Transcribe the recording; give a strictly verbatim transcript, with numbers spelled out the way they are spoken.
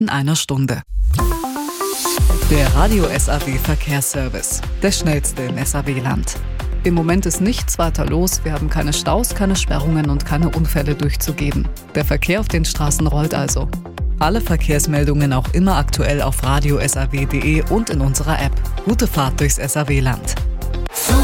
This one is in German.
in einer Stunde. Der Radio S A W Verkehrsservice, der schnellste im S A W-Land. Im Moment ist nichts weiter los, wir haben keine Staus, keine Sperrungen und keine Unfälle durchzugeben. Der Verkehr auf den Straßen rollt also. Alle Verkehrsmeldungen auch immer aktuell auf radio punkt s a w punkt d e und in unserer App. Gute Fahrt durchs S A W-Land.